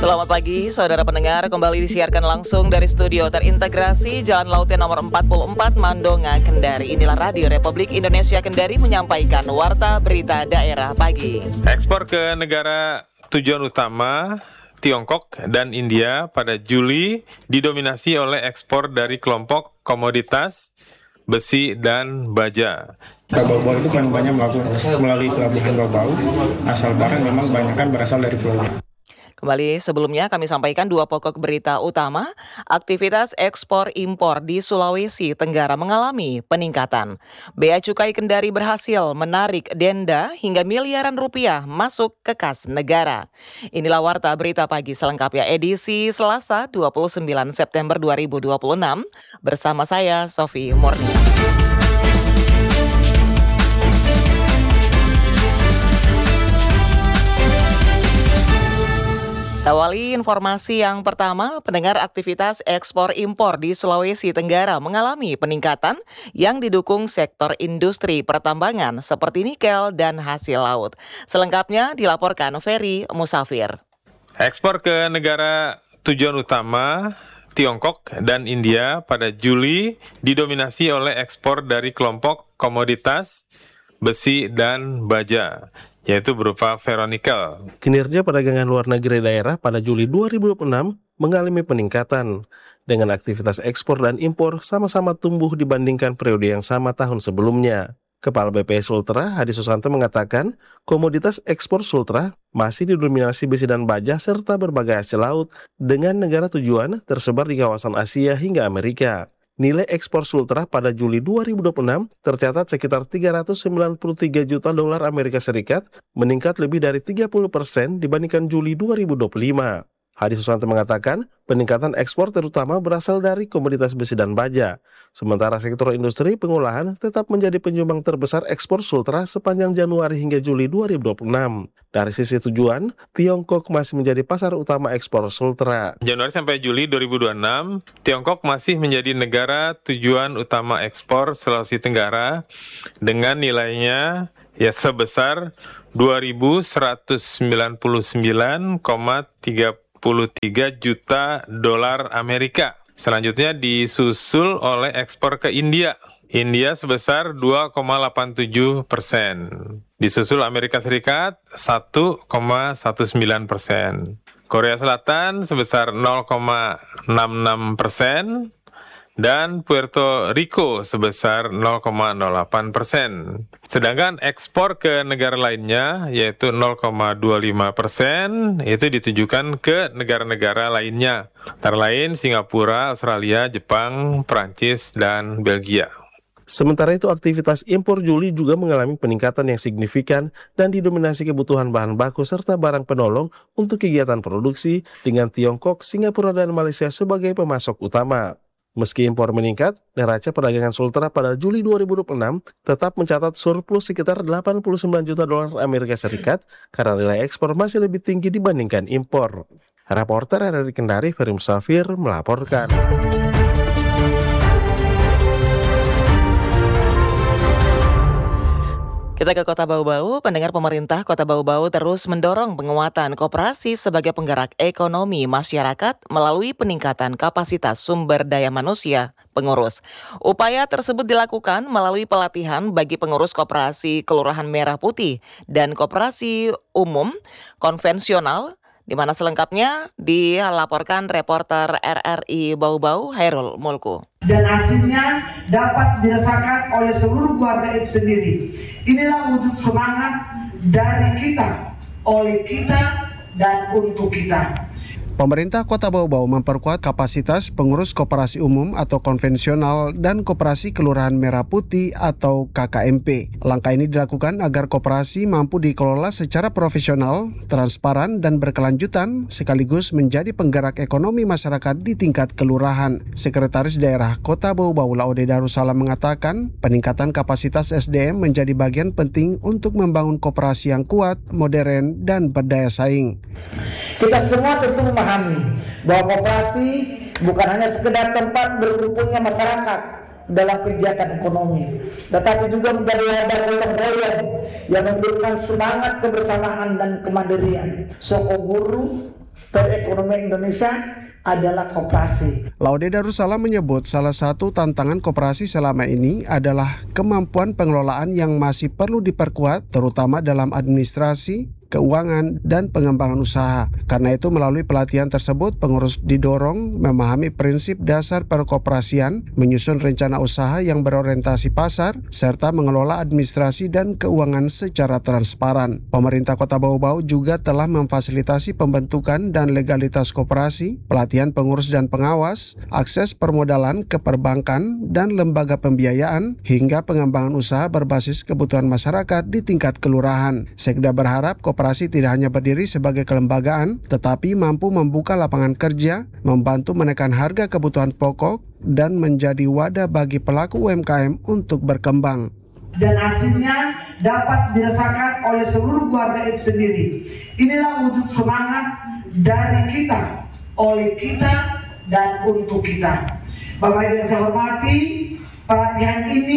Selamat pagi, saudara pendengar. Kembali disiarkan langsung dari studio terintegrasi Jalan Lautnya nomor 44 Mandonga, Kendari. Inilah Radio Republik Indonesia Kendari menyampaikan Warta Berita Daerah Pagi. Ekspor ke negara tujuan utama Tiongkok dan India pada Juli didominasi oleh ekspor dari kelompok komoditas, besi, dan baja. Bau-bau itu kan banyak melalui pelabuhan bau-bau, asal barang memang kebanyakan berasal dari pulau. Kembali sebelumnya kami sampaikan dua pokok berita utama. Aktivitas ekspor impor di Sulawesi Tenggara mengalami peningkatan. Bea Cukai Kendari berhasil menarik denda hingga miliaran rupiah masuk ke kas negara. Inilah Warta Berita Pagi selengkapnya edisi Selasa 29 September 2026 bersama saya Sofi Murni. Awali informasi yang pertama, pendengar aktivitas ekspor impor di Sulawesi Tenggara mengalami peningkatan yang didukung sektor industri pertambangan seperti nikel dan hasil laut. Selengkapnya dilaporkan Ferry Musafir. Ekspor ke negara tujuan utama Tiongkok dan India pada Juli didominasi oleh ekspor dari kelompok komoditas, besi, dan baja, yaitu berupa ferronikel. Kinerja perdagangan luar negeri daerah pada Juli 2026 mengalami peningkatan, dengan aktivitas ekspor dan impor sama-sama tumbuh dibandingkan periode yang sama tahun sebelumnya. Kepala BPS Sultra, Hadi Susanto mengatakan, komoditas ekspor Sultra masih didominasi besi dan baja serta berbagai hasil laut dengan negara tujuan tersebar di kawasan Asia hingga Amerika. Nilai ekspor Sultra pada Juli 2026 tercatat sekitar 393 juta dolar Amerika Serikat, meningkat lebih dari 30% dibandingkan Juli 2025. Hadi Susanto mengatakan, peningkatan ekspor terutama berasal dari komoditas besi dan baja. Sementara sektor industri pengolahan tetap menjadi penyumbang terbesar ekspor Sultra sepanjang Januari hingga Juli 2026. Dari sisi tujuan, Tiongkok masih menjadi pasar utama ekspor Sultra. Januari sampai Juli 2026, Tiongkok masih menjadi negara tujuan utama ekspor Sulawesi Tenggara dengan nilainya sebesar 2.199,33 juta dolar Amerika. Selanjutnya disusul oleh ekspor ke India. India sebesar 2,87%. Disusul Amerika Serikat 1,19%. Korea Selatan sebesar 0,66%. Dan Puerto Rico sebesar 0,08%. Sedangkan ekspor ke negara lainnya yaitu 0,25% itu ditujukan ke negara-negara lainnya. Antara lain Singapura, Australia, Jepang, Perancis, dan Belgia. Sementara itu, aktivitas impor Juli juga mengalami peningkatan yang signifikan dan didominasi kebutuhan bahan baku serta barang penolong untuk kegiatan produksi dengan Tiongkok, Singapura, dan Malaysia sebagai pemasok utama. Meski impor meningkat, neraca perdagangan Sultra pada Juli 2026 tetap mencatat surplus sekitar 89 juta dolar Amerika Serikat karena nilai ekspor masih lebih tinggi dibandingkan impor. Reporter dari Kendari, Ferry Musafir, melaporkan. Kita ke Kota Bau-Bau. Pendengar, pemerintah Kota Bau-Bau terus mendorong penguatan koperasi sebagai penggerak ekonomi masyarakat melalui peningkatan kapasitas sumber daya manusia pengurus. Upaya tersebut dilakukan melalui pelatihan bagi pengurus koperasi Kelurahan Merah Putih dan koperasi umum konvensional, di mana selengkapnya dilaporkan reporter RRI Bau-Bau Hairul Mulku. Dan hasilnya dapat dirasakan oleh seluruh keluarga itu sendiri. Inilah wujud semangat dari kita, oleh kita, dan untuk kita. Pemerintah Kota Bau-Bau memperkuat kapasitas pengurus koperasi umum atau konvensional dan koperasi Kelurahan Merah Putih atau KKMP. Langkah ini dilakukan agar koperasi mampu dikelola secara profesional, transparan, dan berkelanjutan sekaligus menjadi penggerak ekonomi masyarakat di tingkat kelurahan. Sekretaris Daerah Kota Bau-Bau Laude Darussalam mengatakan, peningkatan kapasitas SDM menjadi bagian penting untuk membangun koperasi yang kuat, modern, dan berdaya saing. Kita semua tentu memahami bahwa koperasi bukan hanya sekedar tempat berkumpulnya masyarakat dalam kegiatan ekonomi, tetapi juga menjadi wadah gotong royong yang memberikan semangat kebersamaan dan kemandirian. Soko guru, perekonomian Indonesia adalah koperasi. Laude Darussalam menyebut salah satu tantangan koperasi selama ini adalah kemampuan pengelolaan yang masih perlu diperkuat, terutama dalam administrasi, keuangan, dan pengembangan usaha. Karena itu melalui pelatihan tersebut pengurus didorong memahami prinsip dasar perkoperasian, menyusun rencana usaha yang berorientasi pasar, serta mengelola administrasi dan keuangan secara transparan. Pemerintah Kota Bau-Bau juga telah memfasilitasi pembentukan dan legalitas koperasi, pelatihan pengurus dan pengawas, akses permodalan ke perbankan dan lembaga pembiayaan, hingga pengembangan usaha berbasis kebutuhan masyarakat di tingkat kelurahan. Sekda berharap koperasi tidak hanya berdiri sebagai kelembagaan, tetapi mampu membuka lapangan kerja, membantu menekan harga kebutuhan pokok, dan menjadi wadah bagi pelaku UMKM untuk berkembang. Dan hasilnya dapat dirasakan oleh seluruh keluarga itu sendiri. Inilah wujud semangat dari kita, oleh kita, dan untuk kita. Bapak Ibu yang saya hormati, pelatihan ini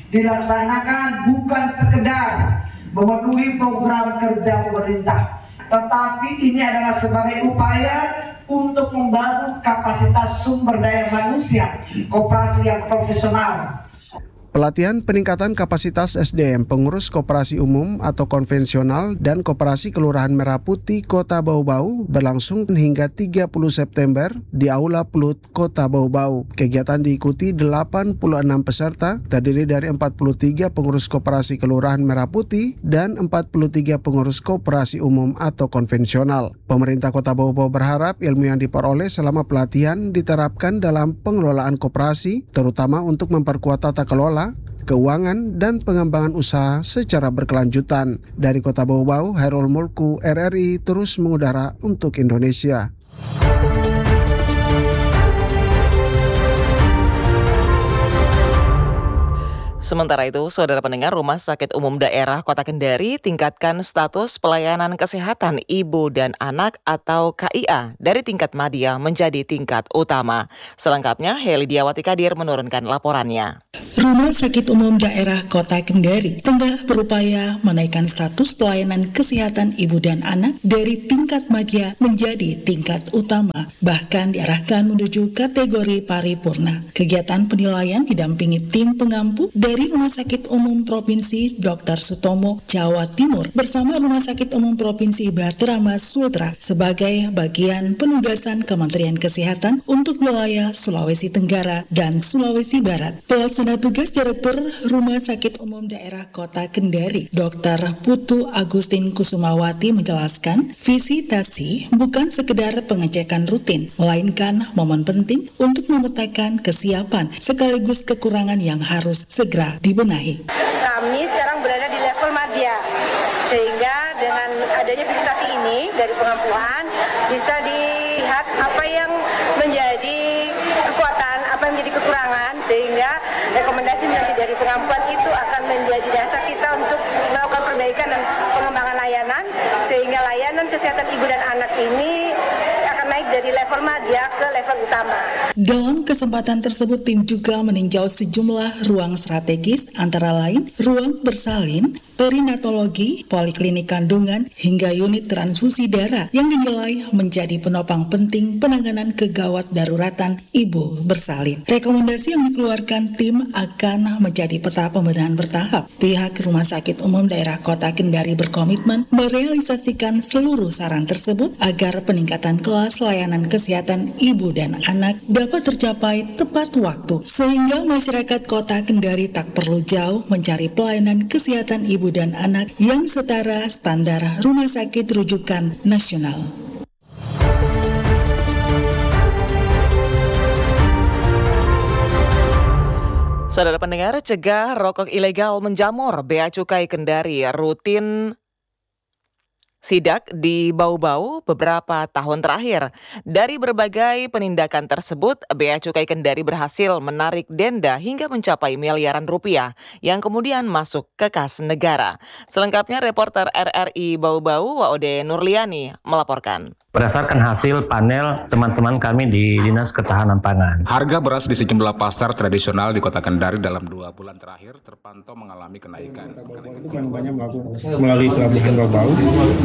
dilaksanakan bukan sekedar memenuhi program kerja pemerintah, tetapi ini adalah sebagai upaya untuk membangun kapasitas sumber daya manusia koperasi yang profesional. Pelatihan peningkatan kapasitas SDM pengurus koperasi umum atau konvensional dan koperasi Kelurahan Merah Putih Kota Bau-Bau berlangsung hingga 30 September di Aula Plut Kota Bau-Bau. Kegiatan diikuti 86 peserta, terdiri dari 43 pengurus koperasi Kelurahan Merah Putih dan 43 pengurus koperasi umum atau konvensional. Pemerintah Kota Bau-Bau berharap ilmu yang diperoleh selama pelatihan diterapkan dalam pengelolaan koperasi, terutama untuk memperkuat tata kelola, keuangan, dan pengembangan usaha secara berkelanjutan. Dari Kota Bau-Bau, Hairul Mulku, RRI terus mengudara untuk Indonesia. Sementara itu, saudara pendengar, Rumah Sakit Umum Daerah Kota Kendari tingkatkan status pelayanan kesehatan ibu dan anak atau KIA dari tingkat madya menjadi tingkat utama. Selengkapnya, Heli Diawati Kadir menurunkan laporannya. Rumah Sakit Umum Daerah Kota Kendari tengah berupaya menaikkan status pelayanan kesehatan ibu dan anak dari tingkat madya menjadi tingkat utama, bahkan diarahkan menuju kategori paripurna. Kegiatan penilaian didampingi tim pengampu dari Rumah Sakit Umum Provinsi Dr. Sutomo, Jawa Timur bersama Rumah Sakit Umum Provinsi Baterama Sultra sebagai bagian penugasan Kementerian Kesehatan untuk wilayah Sulawesi Tenggara dan Sulawesi Barat. Pelaksana tugas Direktur Rumah Sakit Umum Daerah Kota Kendari, Dr. Putu Agustin Kusumawati menjelaskan, visitasi bukan sekedar pengecekan rutin, melainkan momen penting untuk memetakan kesiapan sekaligus kekurangan yang harus segera dibenahi. Kami sekarang berada di level madya, sehingga dengan adanya visitasi ini dari pengampuan bisa dilihat apa yang menjadi kekuatan, apa yang menjadi kekurangan, sehingga rekomendasi nanti dari pengampuan itu akan menjadi dasar kita untuk melakukan perbaikan dan pengembangan layanan, sehingga layanan kesehatan ibu dan anak ini akan naik dari level madya ke level utama. Dalam kesempatan tersebut, tim juga meninjau sejumlah ruang strategis, antara lain ruang bersalin, perinatologi, poliklinik kandungan, hingga unit transfusi darah yang dinilai menjadi penopang penting penanganan kegawat daruratan ibu bersalin. Rekomendasi yang dikeluarkan tim akan menjadi peta pembenahan bertahap. Pihak Rumah Sakit Umum Daerah Kota Kendari berkomitmen merealisasikan seluruh saran tersebut agar peningkatan kelas layanan kesehatan ibu dan anak dapat tercapai tepat waktu, sehingga masyarakat Kota Kendari tak perlu jauh mencari pelayanan kesehatan ibu dan anak yang setara standar rumah sakit rujukan nasional. Saudara pendengar, cegah rokok ilegal menjamur. Bea Cukai Kendari rutin sidak di Bau-Bau beberapa tahun terakhir. Dari berbagai penindakan tersebut, Bea Cukai Kendari berhasil menarik denda hingga mencapai miliaran rupiah yang kemudian masuk ke kas negara. Selengkapnya reporter RRI Bau-Bau Waode Nurliani melaporkan. Berdasarkan hasil panel teman-teman kami di Dinas Ketahanan Pangan, harga beras di sejumlah pasar tradisional di Kota Kendari dalam 2 bulan terakhir terpantau mengalami kenaikan. Yang banyak melalui pelabuhan Bau-Bau,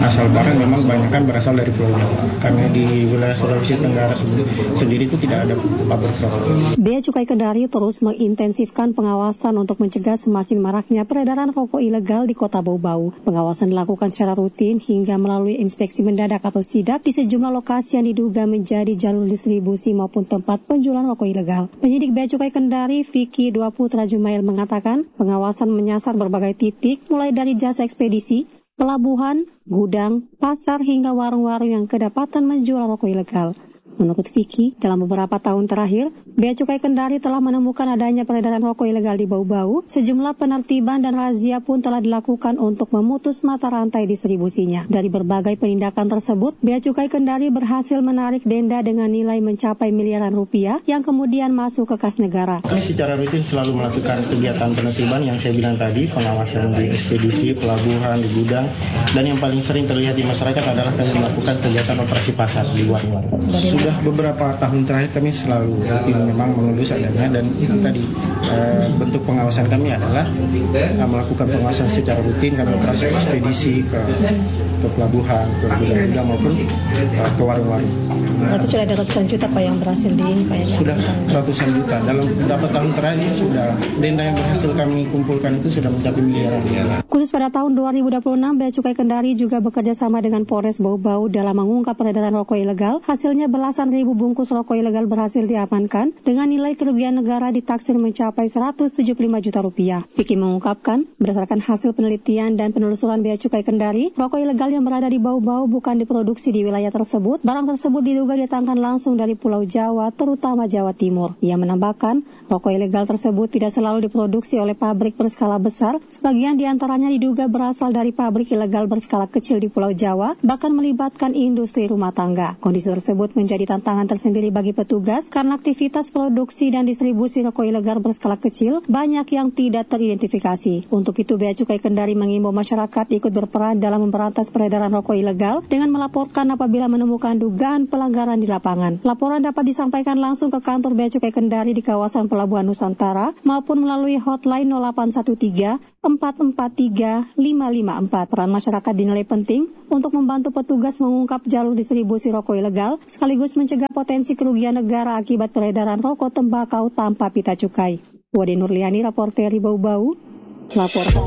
asal barang memang kebanyakan berasal dari Pulau Jawa. Karena di wilayah Sulawesi Tenggara sendiri itu tidak ada pabrik rokok. Bea Cukai Kendari terus mengintensifkan pengawasan untuk mencegah semakin maraknya peredaran rokok ilegal di Kota Bau-Bau. Pengawasan dilakukan secara rutin hingga melalui inspeksi mendadak atau sidak di sejumlah lokasi yang diduga menjadi jalur distribusi maupun tempat penjualan rokok ilegal. Penyidik Bea Cukai Kendari Vicky Dua Putra Jumail mengatakan pengawasan menyasar berbagai titik mulai dari jasa ekspedisi, pelabuhan, gudang, pasar hingga warung-warung yang kedapatan menjual rokok ilegal. Menurut Vicky, dalam beberapa tahun terakhir, Bea Cukai Kendari telah menemukan adanya peredaran rokok ilegal di Bau-Bau. Sejumlah penertiban dan razia pun telah dilakukan untuk memutus mata rantai distribusinya. Dari berbagai penindakan tersebut, Bea Cukai Kendari berhasil menarik denda dengan nilai mencapai miliaran rupiah yang kemudian masuk ke kas negara. Kami secara rutin selalu melakukan kegiatan penertiban yang saya bilang tadi, pengawasan di ekspedisi, pelabuhan, di gudang, dan yang paling sering terlihat di masyarakat adalah kami melakukan kegiatan operasi pasar di warung-warung. Sudah beberapa tahun terakhir kami selalu rutin memang mengelus adanya, dan itu tadi bentuk pengawasan kami adalah melakukan pengawasan secara rutin, kami operasi ekspedisi ke pelabuhan, ke gudang-gudang maupun ke warung-warung. Berarti sudah ada ratusan juta Pak yang berhasil Sudah ratusan juta. Dalam beberapa tahun terakhir sudah denda yang berhasil kami kumpulkan itu sudah mencapai miliaran. Khusus pada tahun 2026, Bea Cukai Kendari juga bekerja sama dengan Polres Bau-Bau dalam mengungkap peredaran rokok ilegal. Hasilnya belasan ribu bungkus rokok ilegal berhasil diamankan dengan nilai kerugian negara ditaksir mencapai 175 juta rupiah. Vicky mengungkapkan, berdasarkan hasil penelitian dan penelusuran Bea Cukai Kendari, rokok ilegal yang berada di Bau-Bau bukan diproduksi di wilayah tersebut. Barang tersebut diduga didatangkan langsung dari Pulau Jawa, terutama Jawa Timur. Ia menambahkan, rokok ilegal tersebut tidak selalu diproduksi oleh pabrik berskala besar. Sebagian diantaranya diduga berasal dari pabrik ilegal berskala kecil di Pulau Jawa, bahkan melibatkan industri rumah tangga. Kondisi tersebut menjadi tantangan tersendiri bagi petugas karena aktivitas produksi dan distribusi rokok ilegal berskala kecil banyak yang tidak teridentifikasi. Untuk itu, Bea Cukai Kendari mengimbau masyarakat ikut berperan dalam memberantas peredaran rokok ilegal dengan melaporkan apabila menemukan dugaan pelanggaran di lapangan. Laporan dapat disampaikan langsung ke kantor Bea Cukai Kendari di kawasan Pelabuhan Nusantara maupun melalui hotline 0813 443 554. Peran masyarakat dinilai penting untuk membantu petugas mengungkap jalur distribusi rokok ilegal sekaligus mencegah potensi kerugian negara akibat peredaran rokok tembakau tanpa pita cukai. Wade Nurliani, Raporter Bau-Bau, laporkan.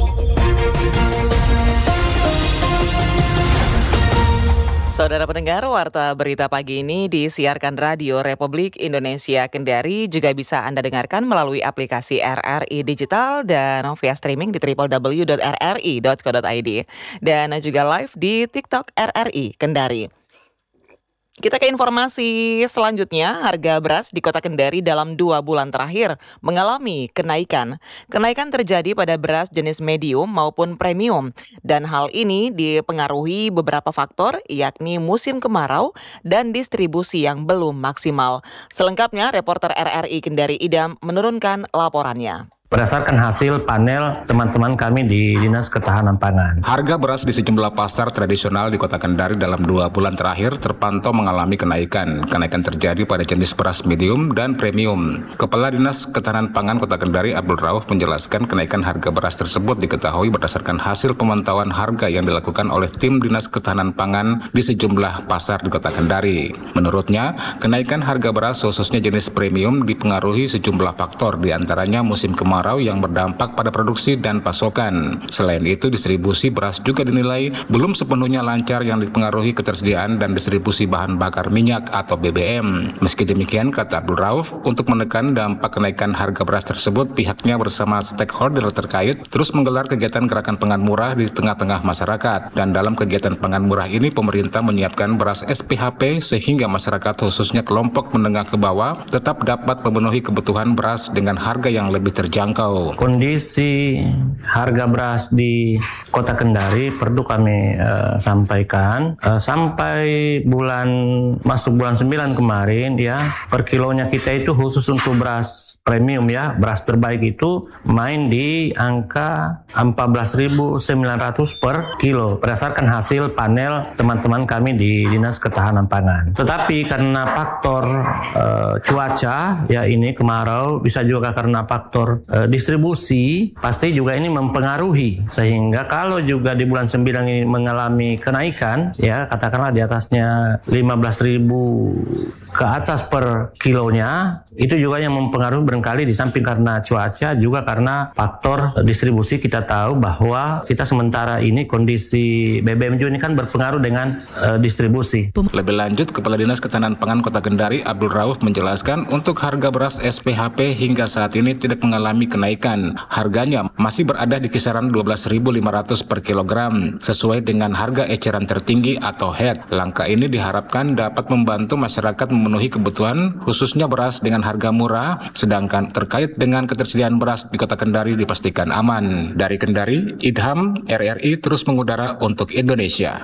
Saudara pendengar, warta berita pagi ini disiarkan Radio Republik Indonesia Kendari, juga bisa Anda dengarkan melalui aplikasi RRI Digital dan via streaming di www.rri.co.id dan juga live di TikTok RRI Kendari. Kita ke informasi selanjutnya. Harga beras di Kota Kendari dalam 2 bulan terakhir mengalami kenaikan. Kenaikan terjadi pada beras jenis medium maupun premium. Dan hal ini dipengaruhi beberapa faktor, yakni musim kemarau dan distribusi yang belum maksimal. Selengkapnya, reporter RRI Kendari Idam menurunkan laporannya. Berdasarkan hasil panel teman-teman kami di Dinas Ketahanan Pangan, harga beras di sejumlah pasar tradisional di Kota Kendari dalam 2 bulan terakhir terpantau mengalami kenaikan. Kenaikan terjadi pada jenis beras medium dan premium. Kepala Dinas Ketahanan Pangan Kota Kendari Abdul Rauf menjelaskan kenaikan harga beras tersebut diketahui berdasarkan hasil pemantauan harga yang dilakukan oleh tim Dinas Ketahanan Pangan di sejumlah pasar di Kota Kendari. Menurutnya, kenaikan harga beras khususnya jenis premium dipengaruhi sejumlah faktor, diantaranya musim kemarau yang berdampak pada produksi dan pasokan. Selain itu, distribusi beras juga dinilai belum sepenuhnya lancar yang dipengaruhi ketersediaan dan distribusi bahan bakar minyak atau BBM. Meski demikian, kata Abdul Rauf, untuk menekan dampak kenaikan harga beras tersebut, pihaknya bersama stakeholder terkait terus menggelar kegiatan gerakan pangan murah di tengah-tengah masyarakat. Dan dalam kegiatan pangan murah ini, pemerintah menyiapkan beras SPHP sehingga masyarakat khususnya kelompok menengah ke bawah tetap dapat memenuhi kebutuhan beras dengan harga yang lebih terjangkau. Kondisi harga beras di Kota Kendari perlu kami sampaikan. Sampai masuk bulan 9 kemarin ya, per kilonya kita itu khusus untuk beras premium ya, beras terbaik itu main di angka 14.900 per kilo berdasarkan hasil panel teman-teman kami di Dinas Ketahanan Pangan. Tetapi karena faktor cuaca ya ini kemarau, bisa juga karena faktor distribusi, pasti juga ini mempengaruhi, sehingga kalau juga di bulan 9 ini mengalami kenaikan ya katakanlah di atasnya 15.000 ke atas per kilonya, itu juga yang mempengaruhi barangkali di samping karena cuaca juga karena faktor distribusi. Kita tahu bahwa kita sementara ini kondisi BBM juga ini kan berpengaruh dengan distribusi. Lebih lanjut, Kepala Dinas Ketahanan Pangan Kota Kendari Abdul Rauf menjelaskan untuk harga beras SPHP hingga saat ini tidak mengalami kenaikan. Harganya masih berada di kisaran 12.500 per kilogram sesuai dengan harga eceran tertinggi atau HET. Langkah ini diharapkan dapat membantu masyarakat memenuhi kebutuhan khususnya beras dengan harga murah, sedangkan terkait dengan ketersediaan beras di Kota Kendari dipastikan aman. Dari Kendari, Idham, RRI terus mengudara untuk Indonesia.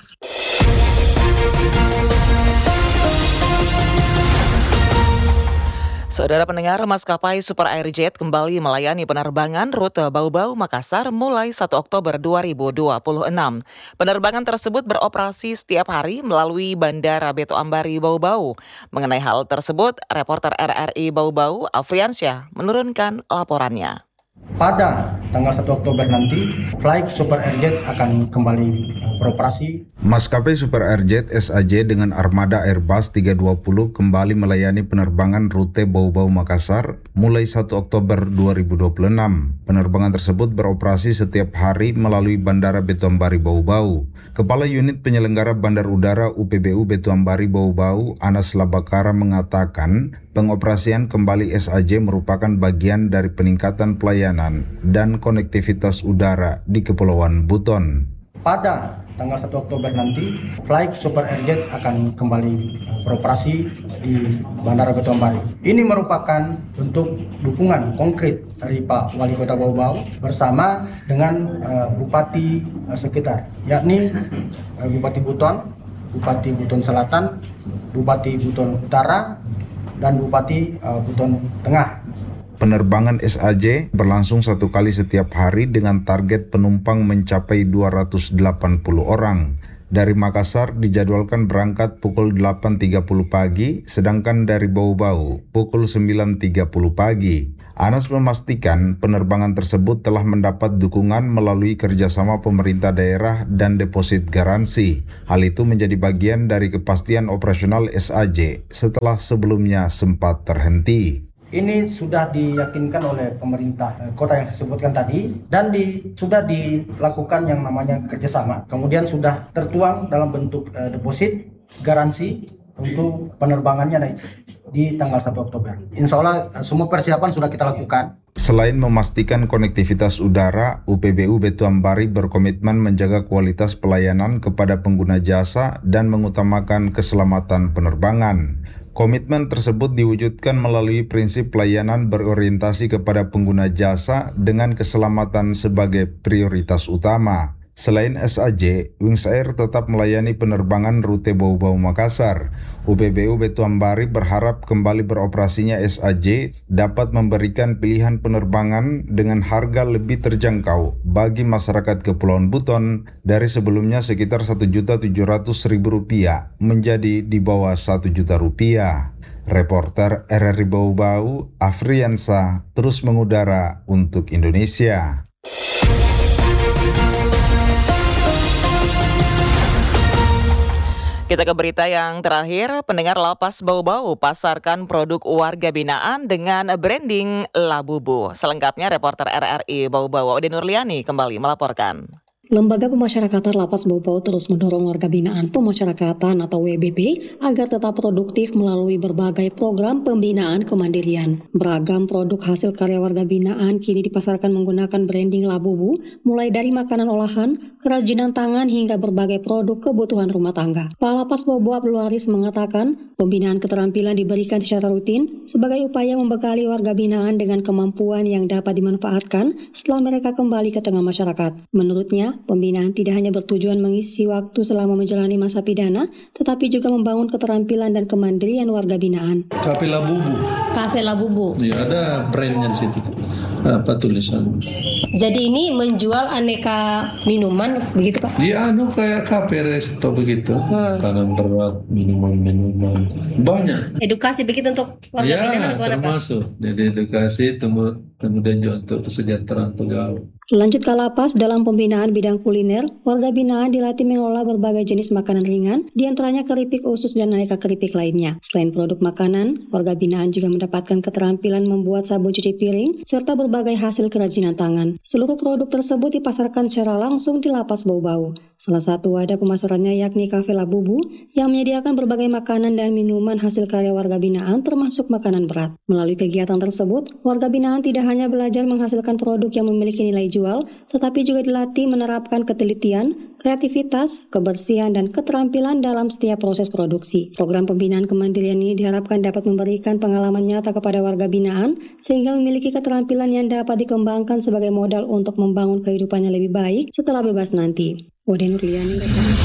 Saudara pendengar, maskapai Super Airjet kembali melayani penerbangan rute Bau-Bau Makassar mulai 1 Oktober 2026. Penerbangan tersebut beroperasi setiap hari melalui Bandara Beto Ambari Bau-Bau. Mengenai hal tersebut, reporter RRI Bau-Bau Afriansyah menurunkan laporannya. Pada tanggal 1 Oktober nanti, flight Super Airjet akan kembali beroperasi. Maskapai Super Airjet SAJ dengan armada Airbus 320 kembali melayani penerbangan rute Bau-Bau Makassar mulai 1 Oktober 2026. Penerbangan tersebut beroperasi setiap hari melalui Bandara Beto Ambari Bau-Bau. Kepala Unit Penyelenggara Bandar Udara UPBU Beto Ambari Bau-Bau, Anas Labakara mengatakan, pengoperasian kembali SAJ merupakan bagian dari peningkatan pelayanan dan konektivitas udara di Kepulauan Buton. Pada tanggal 1 Oktober nanti, flight Super Airjet akan kembali beroperasi di Bandara Beto Ambari. Ini merupakan bentuk dukungan konkret dari Pak Wali Kota Bau-Bau bersama dengan Bupati sekitar, yakni Bupati Buton, Bupati Buton Selatan, Bupati Buton Utara, dan Bupati Buton Tengah. Penerbangan SAJ berlangsung 1 kali setiap hari dengan target penumpang mencapai 280 orang. Dari Makassar dijadwalkan berangkat pukul 8.30 pagi, sedangkan dari Bau-Bau pukul 9.30 pagi. Anas memastikan penerbangan tersebut telah mendapat dukungan melalui kerjasama pemerintah daerah dan deposit garansi. Hal itu menjadi bagian dari kepastian operasional SAJ setelah sebelumnya sempat terhenti. Ini sudah diyakinkan oleh pemerintah kota yang saya sebutkan tadi dan sudah dilakukan yang namanya kerjasama. Kemudian sudah tertuang dalam bentuk deposit garansi untuk penerbangannya di tanggal 1 Oktober. Insya Allah semua persiapan sudah kita lakukan. Selain memastikan konektivitas udara, UPBU Beto Ambari berkomitmen menjaga kualitas pelayanan kepada pengguna jasa dan mengutamakan keselamatan penerbangan. Komitmen tersebut diwujudkan melalui prinsip pelayanan berorientasi kepada pengguna jasa dengan keselamatan sebagai prioritas utama. Selain SAJ, Wings Air tetap melayani penerbangan rute Bau-Bau Makassar. UPBU Beto Ambari berharap kembali beroperasinya SAJ dapat memberikan pilihan penerbangan dengan harga lebih terjangkau bagi masyarakat Kepulauan Buton dari sebelumnya sekitar Rp1.700.000 menjadi di bawah Rp1.000.000. Reporter RRI Bau-Bau, Afriansa, terus mengudara untuk Indonesia. Kita ke berita yang terakhir, pendengar Lapas Bau-Bau pasarkan produk warga binaan dengan branding Labubu. Selengkapnya reporter RRI Bau-Bau Ode Nurliani kembali melaporkan. Lembaga Pemasyarakatan Lapas Bau-Bau terus mendorong warga binaan pemasyarakatan atau WBP agar tetap produktif melalui berbagai program pembinaan kemandirian. Beragam produk hasil karya warga binaan kini dipasarkan menggunakan branding Labubu, mulai dari makanan olahan, kerajinan tangan hingga berbagai produk kebutuhan rumah tangga. Pak Lapas Bau-Bau Abdul Waris mengatakan, Pembinaan keterampilan diberikan secara rutin sebagai upaya membekali warga binaan dengan kemampuan yang dapat dimanfaatkan setelah mereka kembali ke tengah masyarakat. Menurutnya, pembinaan tidak hanya bertujuan mengisi waktu selama menjalani masa pidana, tetapi juga membangun keterampilan dan kemandirian warga binaan. Kafe Labubu. Kafe Labubu. Ya, ada brandnya di situ. Apa tulisan? Jadi ini menjual aneka minuman begitu Pak? Dia kayak kafe resto begitu. Makanan berat, minuman banyak. Edukasi begitu untuk warga binaan atau apa? Termasuk. Jadi edukasi kemudian juga untuk kesejahteraan pegawai. Lanjut ke lapas, dalam pembinaan bidang kuliner, warga binaan dilatih mengolah berbagai jenis makanan ringan, diantaranya keripik usus dan aneka keripik lainnya. Selain produk makanan, warga binaan juga mendapatkan keterampilan membuat sabun cuci piring, serta berbagai hasil kerajinan tangan. Seluruh produk tersebut dipasarkan secara langsung di lapas Bau-Bau. Salah satu wadah pemasarannya yakni Kafe Labubu, yang menyediakan berbagai makanan dan minuman hasil karya warga binaan termasuk makanan berat. Melalui kegiatan tersebut, warga binaan tidak hanya belajar menghasilkan produk yang memiliki nilai jual, tetapi juga dilatih menerapkan ketelitian, kreativitas, kebersihan, dan keterampilan dalam setiap proses produksi. Program pembinaan kemandirian ini diharapkan dapat memberikan pengalaman nyata kepada warga binaan, sehingga memiliki keterampilan yang dapat dikembangkan sebagai modal untuk membangun kehidupannya lebih baik setelah bebas nanti. Wode Nurliani.